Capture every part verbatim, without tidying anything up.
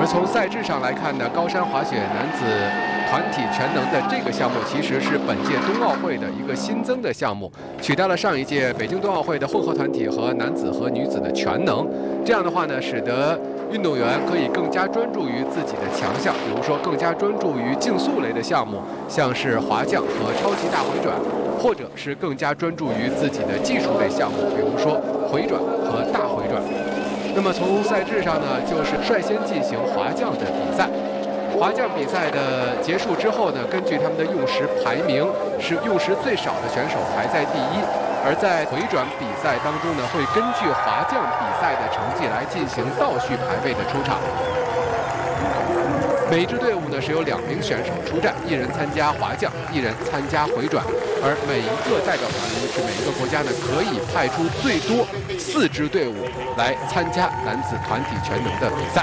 从赛制上来看呢，高山滑雪男子团体全能的这个项目，其实是本届冬奥会的一个新增的项目，取代了上一届北京冬奥会的混合团体和男子和女子的全能。这样的话呢，使得运动员可以更加专注于自己的强项，比如说更加专注于竞速类的项目，像是滑降和超级大回转，或者是更加专注于自己的技术类项目，比如说回转和大回转。那么从赛制上呢，就是率先进行滑降的比赛。滑降比赛的结束之后呢，根据他们的用时排名，是用时最少的选手排在第一。而在回转比赛当中呢，会根据滑降比赛的成绩来进行倒序排位的出场。每支队伍呢是有两名选手出战，一人参加滑降，一人参加回转。而每一个代表团是每一个国家呢可以派出最多四支队伍来参加男子团体全能的比赛。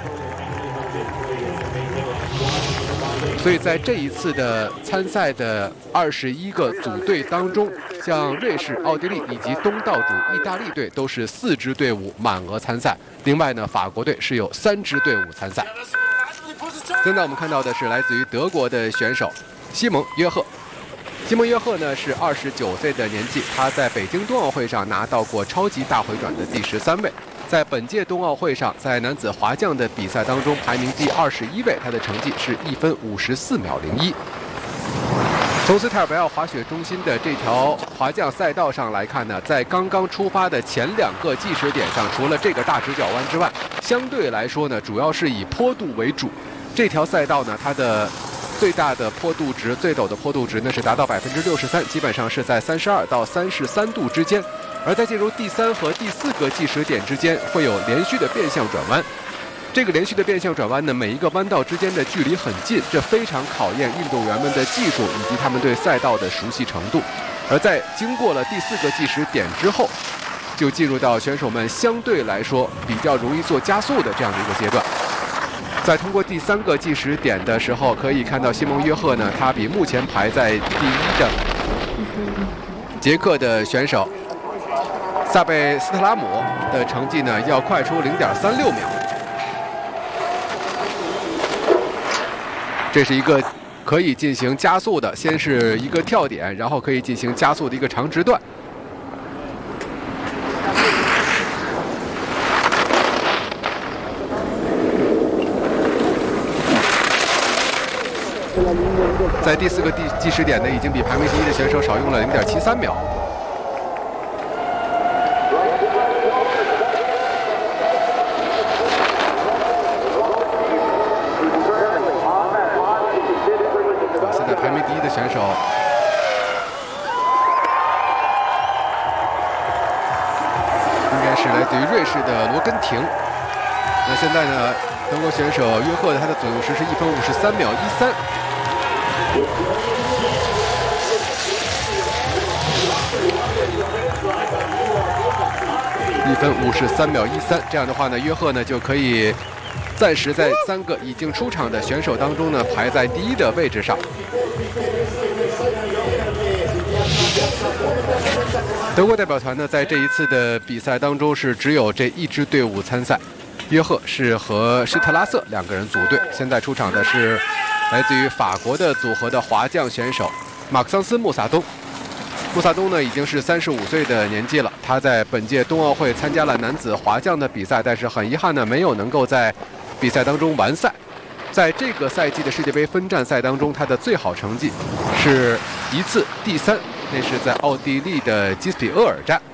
所以在这一次的参赛的二十一个组队当中，像瑞士、奥地利以及东道主意大利队都是四支队伍满额参赛。另外呢，法国队是有三支队伍参赛。现在我们看到的是来自于德国的选手西蒙·约赫。西蒙·约赫呢是二十九岁的年纪，他在北京冬奥会上拿到过超级大回转的第十三位。在本届冬奥会上，在男子滑降的比赛当中排名第二十一位，他的成绩是一分五十四秒零一。从斯泰尔贝奥滑雪中心的这条滑降赛道上来看呢，在刚刚出发的前两个计时点上，除了这个大直角弯之外，相对来说呢，主要是以坡度为主。这条赛道呢，它的最大的坡度值、最陡的坡度值呢是达到百分之六十三，基本上是在三十二到三十三度之间。而在进入第三和第四个计时点之间，会有连续的变向转弯。这个连续的变向转弯呢，每一个弯道之间的距离很近，这非常考验运动员们的技术以及他们对赛道的熟悉程度。而在经过了第四个计时点之后，就进入到选手们相对来说比较容易做加速的这样的一个阶段。在通过第三个计时点的时候，可以看到西蒙·约赫呢，他比目前排在第一的捷克的选手萨贝斯特拉姆的成绩呢要快出 零点三六秒。这是一个可以进行加速的，先是一个跳点，然后可以进行加速的一个长直段。在第四个计时点呢，已经比排名第一的选手少用了 零点七三秒。现在排名第一的选手应该是来自于瑞士的罗根廷。那现在呢，德国选手约赫的他的左右时是一分五十三秒一三。一分五十三秒一三，这样的话呢，约赫呢就可以暂时在三个已经出场的选手当中呢排在第一的位置上。德国代表团呢在这一次的比赛当中是只有这一支队伍参赛，约赫是和施特拉瑟两个人组队。现在出场的是来自于法国的组合的滑降选手马克桑斯·穆萨东。穆萨东呢已经是三十五岁的年纪了，他在本届冬奥会参加了男子滑降的比赛，但是很遗憾呢没有能够在比赛当中完赛。在这个赛季的世界杯分站赛当中，他的最好成绩是一次第三，那是在奥地利的基斯比厄尔站。